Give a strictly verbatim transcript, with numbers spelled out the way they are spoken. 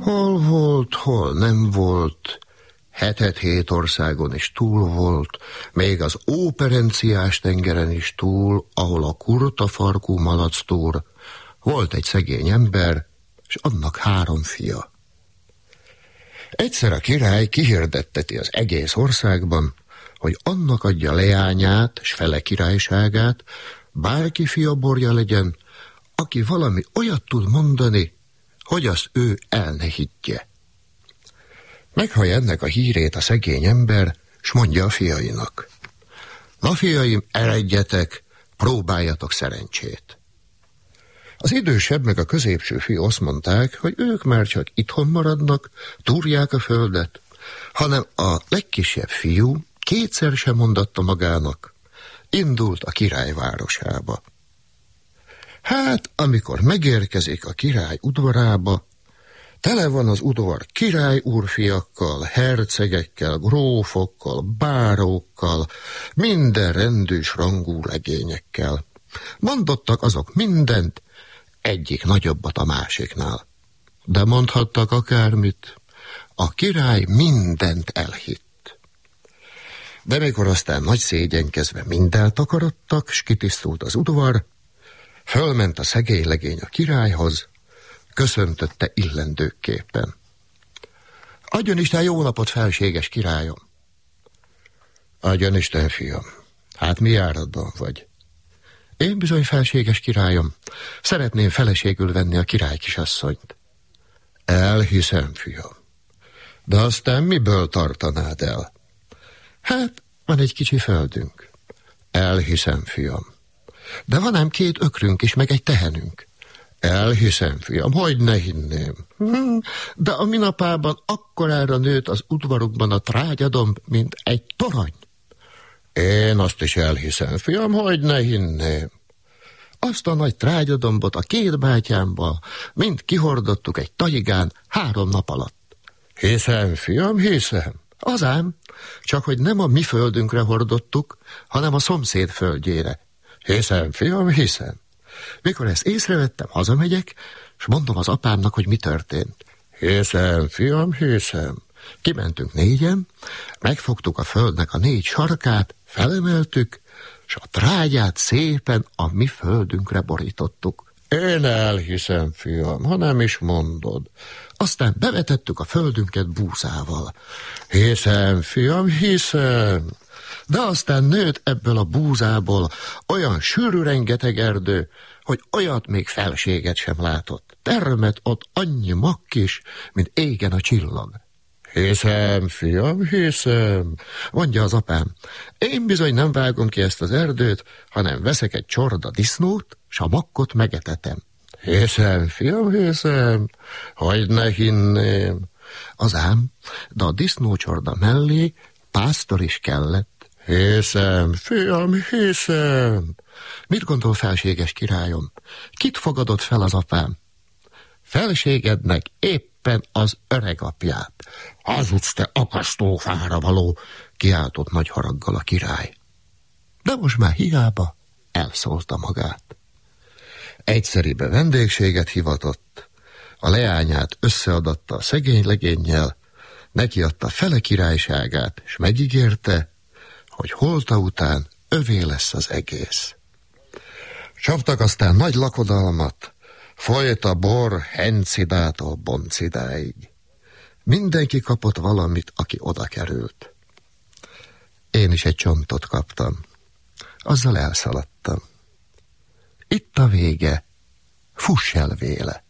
Hol volt, hol nem volt, hetet hét országon is túl volt, még az Óperenciás tengeren is túl, ahol a kurta farkú malactúr, volt egy szegény ember, és annak három fia. Egyszer a király kihirdetteti az egész országban, hogy annak adja leányát, s fele királyságát, bárki fiaborja legyen, aki valami olyat tud mondani, hogy azt ő el ne higgye. Meghallja ennek a hírét a szegény ember, s mondja a fiainak: na fiaim, eredjetek, próbáljatok szerencsét. Az idősebb meg a középső fiú azt mondták, hogy ők már csak itthon maradnak, túrják a földet, hanem a legkisebb fiú kétszer sem mondatta magának, indult a király városába. Hát, amikor megérkezik a király udvarába, tele van az udvar király úrfiakkal, hercegekkel, grófokkal, bárókkal, minden rendűs rangú legényekkel. Mondottak azok mindent, egyik nagyobbat a másiknál. De mondhattak akármit, a király mindent elhitt. De mikor aztán nagy szégyenkezve mind eltakarodtak, s kitisztult az udvar, fölment a szegény legény a királyhoz, köszöntötte illendőképpen. Adjon Isten jó napot, felséges királyom! Adjon Isten, fiam, hát mi járatban vagy? Én bizony, felséges királyom, szeretném feleségül venni a király kisasszonyt. Elhiszem, fiam, de aztán miből tartanád el? Hát, van egy kicsi földünk. Elhiszem, fiam, de van ám két ökrünk is, meg egy tehenünk. Elhiszem, fiam, hogy ne hinném. Hm, de a minapában akkorára nőtt az udvarukban a trágyadomb, mint egy torony. Én azt is elhiszem, fiam, hogy ne hinném. Azt a nagy trágyadombot a két bátyámba mind kihordottuk egy taigán három nap alatt. Hiszem, fiam, hiszem. Azám, csak hogy nem a mi földünkre hordottuk, hanem a szomszéd földjére. Hiszem, fiam, hiszem. Mikor ezt észrevettem, hazamegyek, és mondom az apámnak, hogy mi történt. Hiszem, fiam, hiszem. Kimentünk négyen, megfogtuk a földnek a négy sarkát, felemeltük, és a trágyát szépen a mi földünkre borítottuk. Én elhiszem, fiam, ha nem is mondod. Aztán bevetettük a földünket búzával. Hiszem, fiam, hiszem. De aztán nőtt ebből a búzából olyan sűrű rengeteg erdő, hogy olyat még felséget sem látott. Termett ott annyi makkis, mint égen a csillag. Hiszem, fiam, hiszem, mondja az apám. Én bizony nem vágom ki ezt az erdőt, hanem veszek egy csorda disznót, s a makkot megetetem. Hiszem, fiam, hiszem, hogy ne hinném. Az ám, de a disznócsorda mellé pásztor is kellett. Hiszem, fiam, hiszem. Mit gondol, felséges királyom? Kit fogadott fel az apám? Felségednek éppen az öregapját. Hazudsz, te akasztófára való, kiáltott nagy haraggal a király. De most már hiába elszólta magát. Egyszeribe vendégséget hivatott, a leányát összeadatta a szegény legénnyel, nekiadta fele királyságát, és megígérte, hogy holta után övé lesz az egész. Csaptak aztán nagy lakodalmat, folyt a bor Hencidától Boncidáig. Mindenki kapott valamit, aki oda került. Én is egy csontot kaptam. Azzal elszaladtam. Itt a vége, fuss el véle.